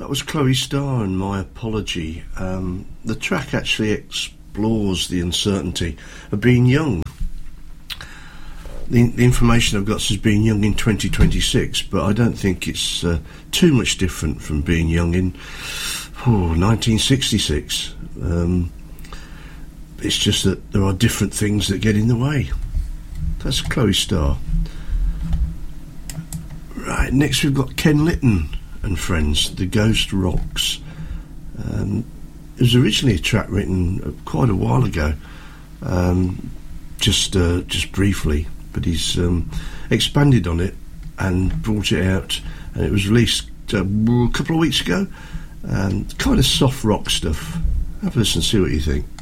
was Chloe Starr and My Apology. The track actually explores the uncertainty of being young. The information I've got says being young in 2026, but I don't think it's too much different from being young in 1966. It's just that there are different things that get in the way. That's Chloe Starr. Right, next we've got Ken Litton and Friends, The Ghost Rocks. It was originally a track written quite a while ago, just briefly, but he's expanded on it and brought it out, and it was released a couple of weeks ago. Kind of soft rock stuff. Have a listen, see what you think.